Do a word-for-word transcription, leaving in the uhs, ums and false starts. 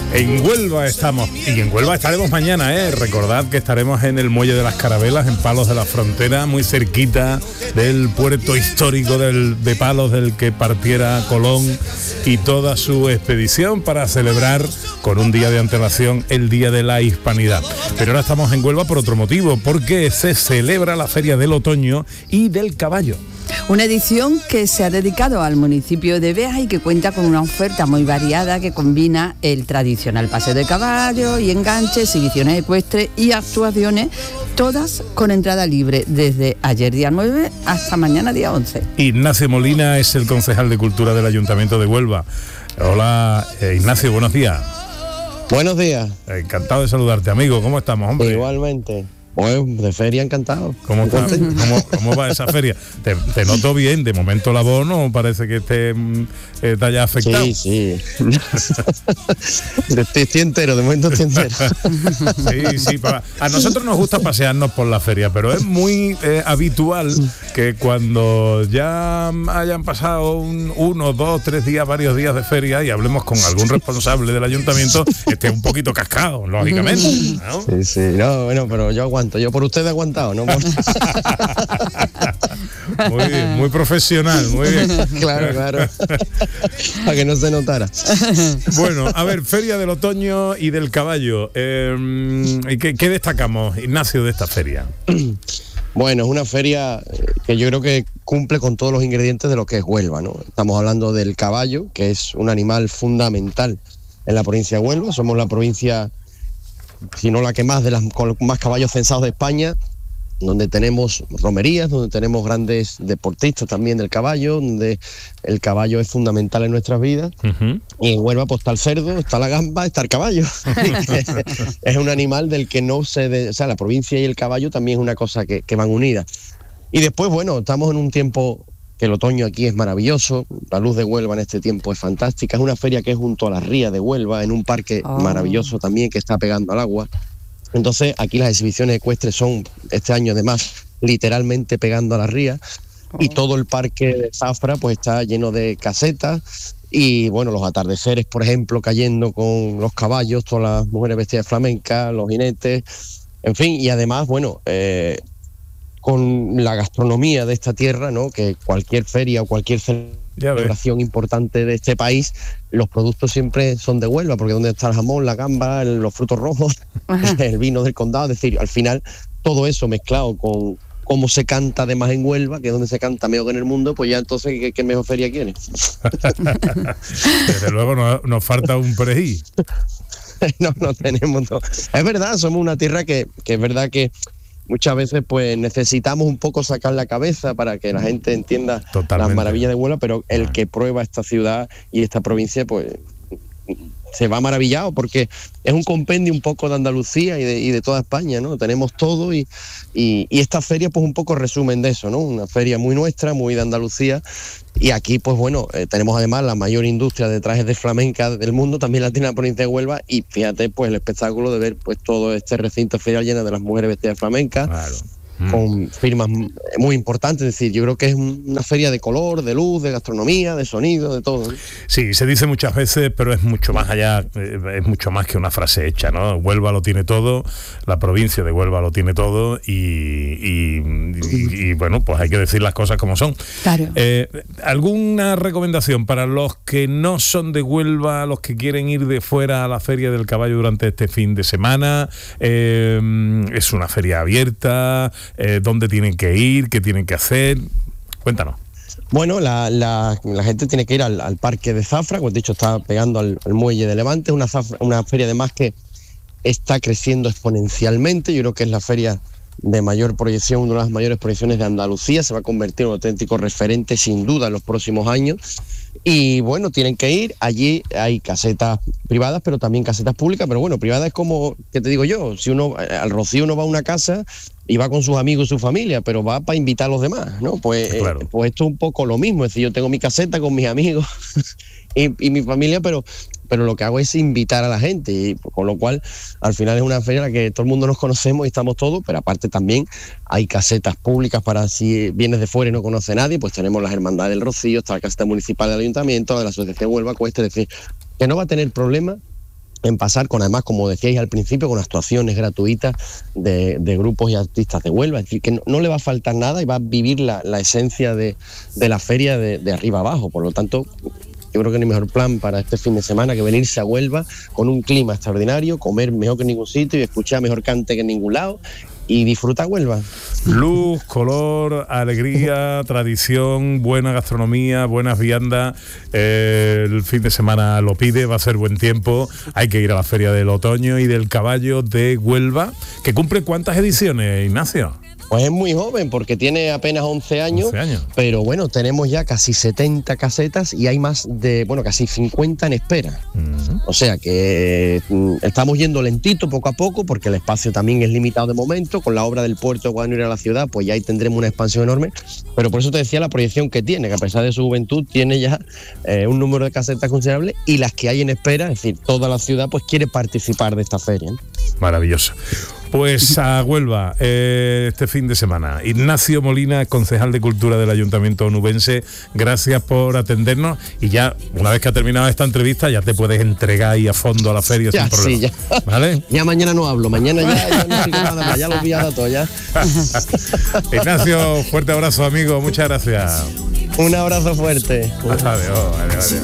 En Huelva estamos, y en Huelva estaremos mañana, ¿eh? Recordad que estaremos en el Muelle de las Carabelas, en Palos de la Frontera, muy cerquita del puerto histórico del, de Palos, del que partiera Colón y toda su expedición, para celebrar con un día de antelación el Día de la Hispanidad. Pero ahora estamos en Huelva por otro motivo, porque se celebra la Feria del Otoño y del Caballo. Una edición que se ha dedicado al municipio de Beas y que cuenta con una oferta muy variada que combina el tradicional paseo de caballo y enganches, exhibiciones ecuestres y actuaciones, todas con entrada libre desde ayer día nueve hasta mañana día once. Ignacio Molina es el concejal de Cultura del Ayuntamiento de Huelva. Hola, eh, Ignacio, buenos días. Buenos días. Encantado de saludarte, amigo. ¿Cómo estamos, hombre? Igualmente. Bueno, de feria encantado. ¿Cómo, está, ¿cómo, cómo va esa feria? Te, te noto bien, de momento la voz no parece que esté eh, te haya afectado. Sí, sí. estoy, estoy entero, de momento estoy entero. Sí, sí. Para, a nosotros nos gusta pasearnos por la feria, pero es muy eh, habitual que cuando ya hayan pasado un, uno, dos, tres días, varios días de feria y hablemos con algún responsable del ayuntamiento, esté un poquito cascado, lógicamente, ¿no? Sí, sí. No, bueno, pero yo aguanto. Yo por ustedes he aguantado, ¿no? Muy bien, muy profesional, muy bien. Claro, claro. Para que no se notara. Bueno, a ver, Feria del Otoño y del Caballo. Eh, ¿qué, ¿Qué destacamos, Ignacio, de esta feria? Bueno, es una feria que yo creo que cumple con todos los ingredientes de lo que es Huelva, ¿no? Estamos hablando del caballo, que es un animal fundamental en la provincia de Huelva. Somos la provincia, si no la que más, de las con más caballos censados de España, donde tenemos romerías, donde tenemos grandes deportistas también del caballo, donde el caballo es fundamental en nuestras vidas. Uh-huh. Y en Huelva pues está el cerdo, está la gamba, está el caballo. Es un animal del que no se... De, o sea, la provincia y el caballo también es una cosa que, que van unidas. Y después, bueno, estamos en un tiempo que el otoño aquí es maravilloso, la luz de Huelva en este tiempo es fantástica, es una feria que es junto a la ría de Huelva, en un parque oh. maravilloso también que está pegando al agua. Entonces aquí las exhibiciones ecuestres son, este año además, literalmente pegando a la ría, oh. y todo el parque de Zafra pues está lleno de casetas, y bueno, los atardeceres, por ejemplo, cayendo con los caballos, todas las mujeres vestidas de flamenca, los jinetes, en fin, y además, bueno, eh, con la gastronomía de esta tierra, ¿no? Que cualquier feria o cualquier celebración importante de este país, los productos siempre son de Huelva, porque donde está el jamón, la gamba, el, los frutos rojos, el vino del condado, es decir, al final todo eso mezclado con cómo se canta además en Huelva, que es donde se canta mejor que en el mundo, pues ya entonces, ¿qué, qué mejor feria quiere? Desde luego nos, nos falta un perejil. No, no tenemos todo. Es verdad, somos una tierra que, que es verdad que muchas veces pues necesitamos un poco sacar la cabeza para que la gente entienda Totalmente. Las maravillas de Huelva, pero el que prueba esta ciudad y esta provincia pues se va maravillado, porque es un compendio un poco de Andalucía y de, y de toda España, ¿no? Tenemos todo y, y, y esta feria pues un poco resumen de eso, ¿no? Una feria muy nuestra, muy de Andalucía, y aquí pues bueno, eh, tenemos además la mayor industria de trajes de flamenca del mundo, también la tiene la provincia de Huelva, y fíjate pues el espectáculo de ver pues todo este recinto ferial lleno de las mujeres vestidas de flamenca. Claro. Con firmas muy importantes, es decir, yo creo que es una feria de color, de luz, de gastronomía, de sonido, de todo, ¿no? Sí, se dice muchas veces, pero es mucho más allá, es mucho más que una frase hecha, ¿no? Huelva lo tiene todo, la provincia de Huelva lo tiene todo, y, y, y, y bueno, pues hay que decir las cosas como son. Claro. Eh, ¿Alguna recomendación para los que no son de Huelva, los que quieren ir de fuera a la Feria del Caballo durante este fin de semana? Eh, ¿Es una feria abierta? Eh, ¿Dónde tienen que ir? ¿Qué tienen que hacer? Cuéntanos. Bueno, la, la, la gente tiene que ir al, al parque de Zafra, como he dicho, está pegando al, al muelle de Levante, una, zafra, una feria además que está creciendo exponencialmente. Yo creo que es la feria de mayor proyección, una de las mayores proyecciones de Andalucía, se va a convertir en un auténtico referente sin duda en los próximos años. Y bueno, tienen que ir, allí hay casetas privadas, pero también casetas públicas, pero bueno, privadas es como, ¿qué te digo yo? Si uno, al Rocío uno va a una casa y va con sus amigos y su familia, pero va para invitar a los demás, ¿no? Pues, claro. eh, pues esto es un poco lo mismo, es decir, yo tengo mi caseta con mis amigos y, y mi familia, pero pero lo que hago es invitar a la gente, y con lo cual al final es una feria en la que todo el mundo nos conocemos y estamos todos, pero aparte también hay casetas públicas para si vienes de fuera y no conoce a nadie, pues tenemos las Hermandades del Rocío, está la caseta municipal del Ayuntamiento, de la Asociación Huelva Ecuestre, es decir, que no va a tener problema en pasar con, además, como decíais al principio, con actuaciones gratuitas de, de grupos y artistas de Huelva. Es decir, que no, no le va a faltar nada y va a vivir la, la esencia de, de la feria de, de arriba abajo. Por lo tanto, yo creo que no hay mejor plan para este fin de semana que venirse a Huelva con un clima extraordinario, comer mejor que en ningún sitio y escuchar mejor cante que en ningún lado y disfrutar Huelva. Luz, color, alegría, tradición, buena gastronomía, buenas viandas. Eh, el fin de semana lo pide, va a ser buen tiempo. Hay que ir a la Feria del Otoño y del Caballo de Huelva, que cumple ¿cuántas ediciones, Ignacio? Pues es muy joven porque tiene apenas once años, once años, pero bueno, tenemos ya casi setenta casetas y hay más de, bueno, casi cincuenta en espera. Uh-huh. O sea que eh, estamos yendo lentito poco a poco porque el espacio también es limitado de momento. Con la obra del puerto de Guadagnino a la ciudad, pues ya ahí tendremos una expansión enorme. Pero por eso te decía la proyección que tiene, que a pesar de su juventud tiene ya eh, un número de casetas considerable y las que hay en espera, es decir, toda la ciudad pues quiere participar de esta feria, ¿eh? Maravilloso. Pues a Huelva eh, este fin de semana. Ignacio Molina, concejal de Cultura del Ayuntamiento Onubense, gracias por atendernos y ya, una vez que ha terminado esta entrevista, ya te puedes entregar ahí a fondo a la feria ya, sin problema. Sí, ya. ¿Vale? Ya mañana no hablo, mañana ya, ya no sigo nada más, ya lo he pillado todo ya. Ignacio, fuerte abrazo, amigo, muchas gracias. Un abrazo fuerte. Adiós, adiós, adiós.